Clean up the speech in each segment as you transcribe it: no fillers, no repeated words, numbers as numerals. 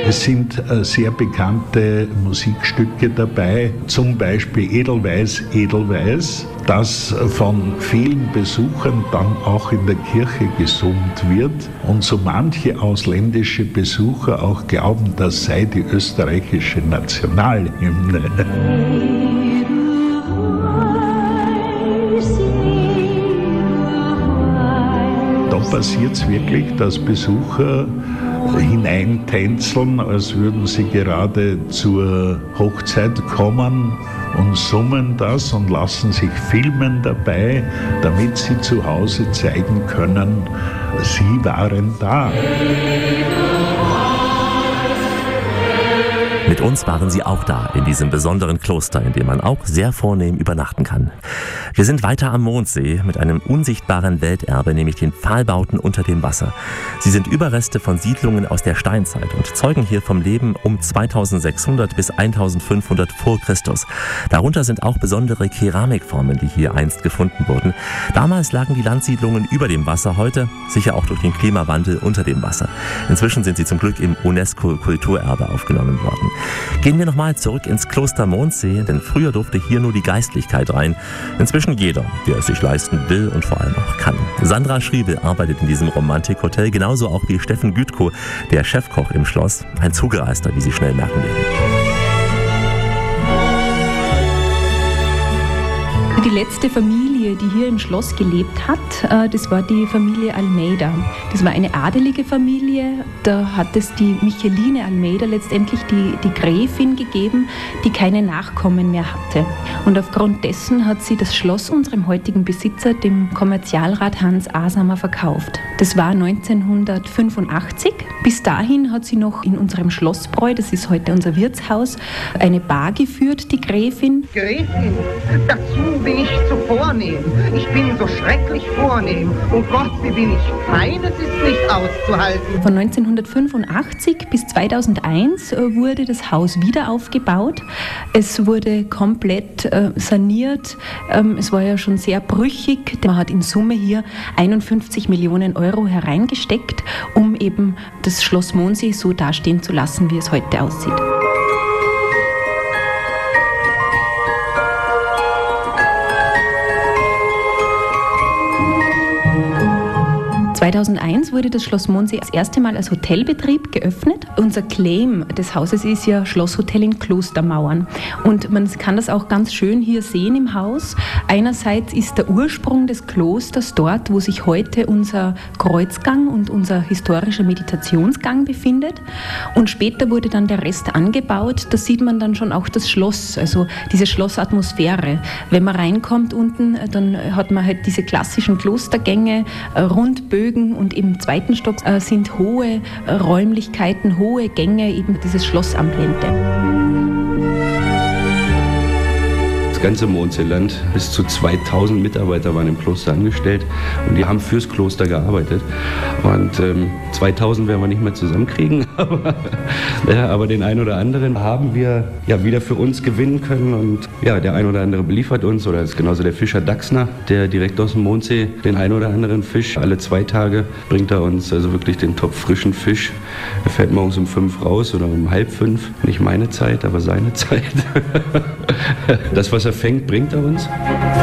Es sind sehr bekannte Musikstücke dabei, zum Beispiel Edelweiß, Edelweiß, das von vielen Besuchern dann auch in der Kirche gesummt wird und so manche ausländische Besucher auch glauben, das sei die österreichische Nationalhymne. Da passiert es wirklich, dass Besucher hineintänzeln, als würden sie gerade zur Hochzeit kommen und summen das und lassen sich filmen dabei, damit sie zu Hause zeigen können, sie waren da. Mit uns waren sie auch da, in diesem besonderen Kloster, in dem man auch sehr vornehm übernachten kann. Wir sind weiter am Mondsee mit einem unsichtbaren Welterbe, nämlich den Pfahlbauten unter dem Wasser. Sie sind Überreste von Siedlungen aus der Steinzeit und zeugen hier vom Leben um 2600 bis 1500 vor Christus. Darunter sind auch besondere Keramikformen, die hier einst gefunden wurden. Damals lagen die Landsiedlungen über dem Wasser, heute sicher auch durch den Klimawandel unter dem Wasser. Inzwischen sind sie zum Glück im UNESCO-Kulturerbe aufgenommen worden. Gehen wir nochmal zurück ins Kloster Mondsee, denn früher durfte hier nur die Geistlichkeit rein. Inzwischen jeder, der es sich leisten will und vor allem auch kann. Sandra Schriebel arbeitet in diesem Romantikhotel, genauso auch wie Steffen Gütko, der Chefkoch im Schloss. Ein Zugereister, wie Sie schnell merken werden. Die letzte Familie, die hier im Schloss gelebt hat, das war die Familie Almeida. Das war eine adelige Familie. Da hat es die Micheline Almeida letztendlich die Gräfin gegeben, die keine Nachkommen mehr hatte. Und aufgrund dessen hat sie das Schloss unserem heutigen Besitzer, dem Kommerzialrat Hans Asamer, verkauft. Das war 1985. Bis dahin hat sie noch in unserem Schlossbräu, das ist heute unser Wirtshaus, eine Bar geführt, die Gräfin. Gräfin, dazu bin ich zu vornehm. Ich bin so schrecklich vornehm. Oh Gott, wie bin ich fein, es ist nicht auszuhalten. Von 1985 bis 2001 wurde das Haus wieder aufgebaut. Es wurde komplett saniert. Es war ja schon sehr brüchig. Man hat in Summe hier 51 Millionen Euro hereingesteckt, um eben das Schloss Mondsee so dastehen zu lassen, wie es heute aussieht. 2001 wurde das Schloss Mondsee das erste Mal als Hotelbetrieb geöffnet. Unser Claim des Hauses ist ja Schlosshotel in Klostermauern. Und man kann das auch ganz schön hier sehen im Haus. Einerseits ist der Ursprung des Klosters dort, wo sich heute unser Kreuzgang und unser historischer Meditationsgang befindet. Und später wurde dann der Rest angebaut. Da sieht man dann schon auch das Schloss, also diese Schlossatmosphäre. Wenn man reinkommt unten, dann hat man halt diese klassischen Klostergänge, Rundbögen, und im zweiten Stock sind hohe Räumlichkeiten, hohe Gänge, eben dieses Schlossambiente. Das ganze Mondseeland, bis zu 2000 Mitarbeiter waren im Kloster angestellt und die haben fürs Kloster gearbeitet. Und 2000 werden wir nicht mehr zusammenkriegen, aber den einen oder anderen haben wir ja wieder für uns gewinnen können. Und ja, der ein oder andere beliefert uns, oder ist genauso der Fischer Dachsner, der direkt aus dem Mondsee den ein oder anderen Fisch, alle 2 Tage bringt er uns also wirklich den topfrischen Fisch. Er fährt morgens um 5 raus oder um 4:30, nicht meine Zeit, aber seine Zeit. Das, was er fängt, bringt er uns.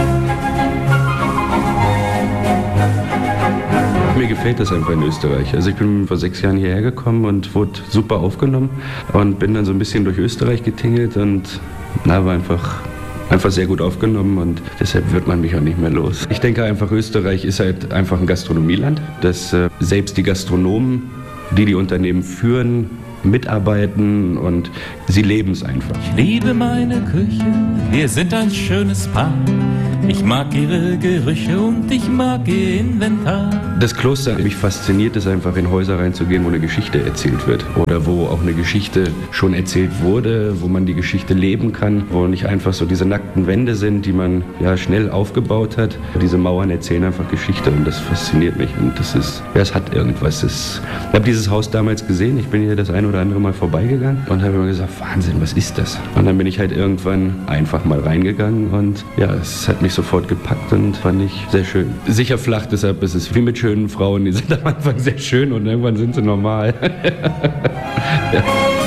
Mir gefällt das einfach in Österreich. Also ich bin vor 6 Jahren hierher gekommen und wurde super aufgenommen und bin dann so ein bisschen durch Österreich getingelt und war einfach sehr gut aufgenommen und deshalb wird man mich auch nicht mehr los. Ich denke einfach, Österreich ist halt einfach ein Gastronomieland, dass selbst die Gastronomen, die Unternehmen führen, mitarbeiten und sie leben es einfach. Ich liebe meine Küche, wir sind ein schönes Paar. Ich mag ihre Gerüche und ich mag ihr Inventar. Das Kloster, mich fasziniert es einfach, in Häuser reinzugehen, wo eine Geschichte erzählt wird. Oder wo auch eine Geschichte schon erzählt wurde, wo man die Geschichte leben kann. Wo nicht einfach so diese nackten Wände sind, die man ja schnell aufgebaut hat. Diese Mauern erzählen einfach Geschichte und das fasziniert mich. Und das ist, ja, es hat irgendwas. Ich habe dieses Haus damals gesehen, ich bin hier das ein oder andere Mal vorbeigegangen und habe immer gesagt, Wahnsinn, was ist das? Und dann bin ich halt irgendwann einfach mal reingegangen und ja, es hat mich sofort gepackt und fand ich sehr schön. Sicher flach, deshalb ist es wie mit schönen Frauen, die sind am Anfang sehr schön und irgendwann sind sie normal. Ja.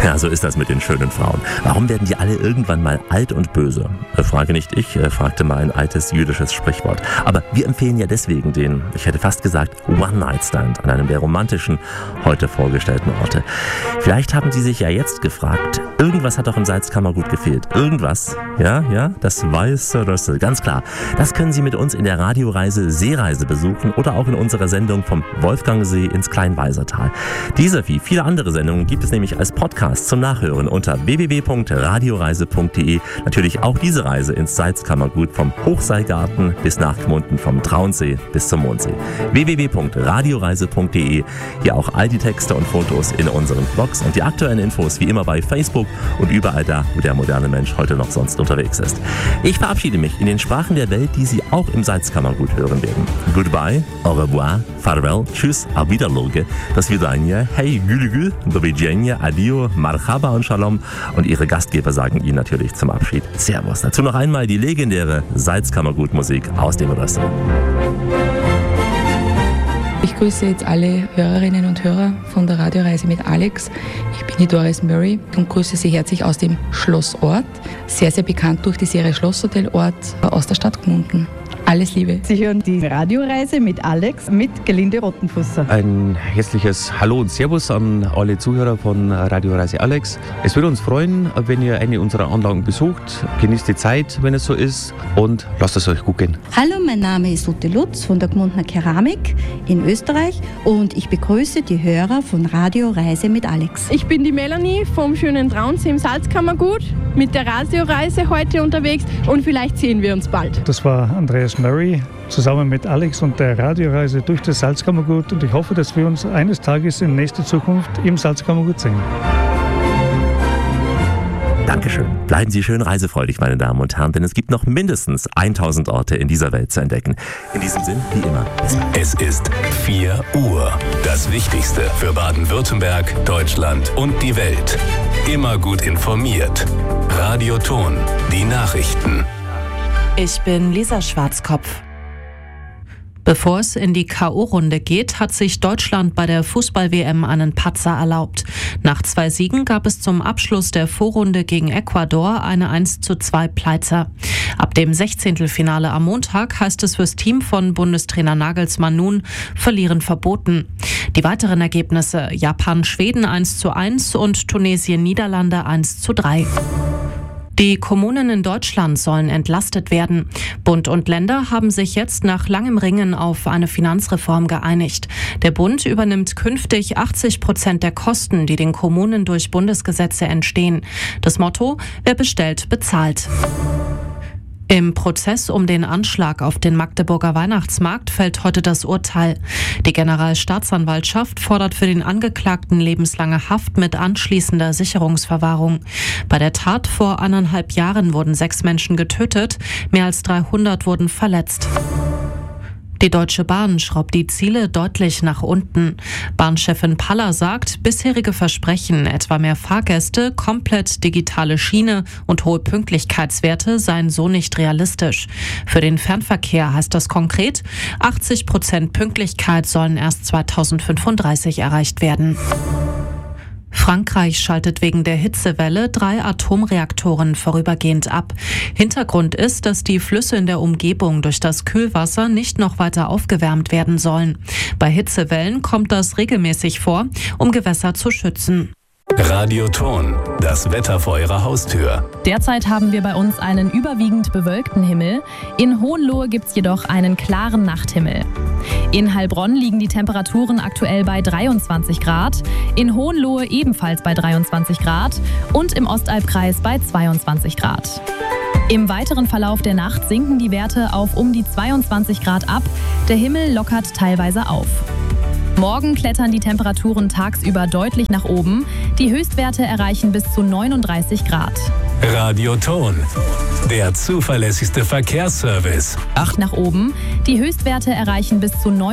Ja, so ist das mit den schönen Frauen. Warum werden die alle irgendwann mal alt und böse? Frage nicht ich, fragte mal ein altes jüdisches Sprichwort. Aber wir empfehlen ja deswegen den, ich hätte fast gesagt, One-Night-Stand an einem der romantischen, heute vorgestellten Orte. Vielleicht haben Sie sich ja jetzt gefragt, irgendwas hat doch im Salzkammergut gefehlt. Irgendwas, ja, das weiße Rössel, ganz klar. Das können Sie mit uns in der Radioreise Seereise besuchen oder auch in unserer Sendung vom Wolfgangsee ins Kleinweisertal. Diese wie viele andere Sendungen gibt es nämlich als Podcast zum Nachhören unter www.radioreise.de. Natürlich auch diese Reise ins Salzkammergut vom Hochseilgarten bis nach Gmunden, vom Traunsee bis zum Mondsee. www.radioreise.de. Hier auch all die Texte und Fotos in unseren Blogs und die aktuellen Infos wie immer bei Facebook und überall da, wo der moderne Mensch heute noch sonst unterwegs ist. Ich verabschiede mich in den Sprachen der Welt, die Sie auch im Salzkammergut hören werden. Goodbye, au revoir, farewell, tschüss, auf Wiederloge, das Vidania, hey, gülü, do widzenia, adio, marhaba und shalom. Und Ihre Gastgeber sagen Ihnen natürlich zum Abschied Servus. Dazu noch einmal die legendäre Salzkammergutmusik aus dem Rössel. Ich grüße jetzt alle Hörerinnen und Hörer von der Radioreise mit Alex. Ich bin die Doris Murray und grüße Sie herzlich aus dem Schlossort. Sehr, sehr bekannt durch die Serie Schlosshotelort aus der Stadt Gmunden. Alles Liebe. Sie hören die Radioreise mit Alex, mit Gelinde Rottenfusser. Ein herzliches Hallo und Servus an alle Zuhörer von Radioreise Alex. Es würde uns freuen, wenn ihr eine unserer Anlagen besucht. Genießt die Zeit, wenn es so ist, und lasst es euch gut gehen. Hallo, mein Name ist Ute Lutz von der Gmundner Keramik in Österreich und ich begrüße die Hörer von Radioreise mit Alex. Ich bin die Melanie vom schönen Traunsee im Salzkammergut, mit der Radioreise heute unterwegs und vielleicht sehen wir uns bald. Das war Andreas Murray zusammen mit Alex und der Radioreise durch das Salzkammergut, und ich hoffe, dass wir uns eines Tages in nächster Zukunft im Salzkammergut sehen. Dankeschön. Bleiben Sie schön reisefreudig, meine Damen und Herren, denn es gibt noch mindestens 1000 Orte in dieser Welt zu entdecken. In diesem Sinn, wie immer, bis bald. Es ist 4 Uhr. Das Wichtigste für Baden-Württemberg, Deutschland und die Welt. Immer gut informiert. Radio Ton, die Nachrichten. Ich bin Lisa Schwarzkopf. Bevor es in die K.O.-Runde geht, hat sich Deutschland bei der Fußball-WM einen Patzer erlaubt. Nach 2 Siegen gab es zum Abschluss der Vorrunde gegen Ecuador eine 1:2 Pleite. Ab dem 16. am Montag heißt es fürs Team von Bundestrainer Nagelsmann nun: Verlieren verboten. Die weiteren Ergebnisse: Japan-Schweden 1:1 und Tunesien-Niederlande 1:3. Die Kommunen in Deutschland sollen entlastet werden. Bund und Länder haben sich jetzt nach langem Ringen auf eine Finanzreform geeinigt. Der Bund übernimmt künftig 80% der Kosten, die den Kommunen durch Bundesgesetze entstehen. Das Motto: Wer bestellt, bezahlt. Im Prozess um den Anschlag auf den Magdeburger Weihnachtsmarkt fällt heute das Urteil. Die Generalstaatsanwaltschaft fordert für den Angeklagten lebenslange Haft mit anschließender Sicherungsverwahrung. Bei der Tat vor 1,5 Jahren wurden 6 Menschen getötet, mehr als 300 wurden verletzt. Die Deutsche Bahn schraubt die Ziele deutlich nach unten. Bahnchefin Paller sagt, bisherige Versprechen, etwa mehr Fahrgäste, komplett digitale Schiene und hohe Pünktlichkeitswerte, seien so nicht realistisch. Für den Fernverkehr heißt das konkret, 80% Pünktlichkeit sollen erst 2035 erreicht werden. Frankreich schaltet wegen der Hitzewelle 3 Atomreaktoren vorübergehend ab. Hintergrund ist, dass die Flüsse in der Umgebung durch das Kühlwasser nicht noch weiter aufgewärmt werden sollen. Bei Hitzewellen kommt das regelmäßig vor, um Gewässer zu schützen. Radio Ton, das Wetter vor Ihrer Haustür. Derzeit haben wir bei uns einen überwiegend bewölkten Himmel. In Hohenlohe gibt es jedoch einen klaren Nachthimmel. In Heilbronn liegen die Temperaturen aktuell bei 23 Grad, in Hohenlohe ebenfalls bei 23 Grad und im Ostalbkreis bei 22 Grad. Im weiteren Verlauf der Nacht sinken die Werte auf um die 22 Grad ab. Der Himmel lockert teilweise auf. Morgen klettern die Temperaturen tagsüber deutlich nach oben. Die Höchstwerte erreichen bis zu 39 Grad. Radio Ton, der zuverlässigste Verkehrsservice. Nach oben. Die Höchstwerte erreichen bis zu 9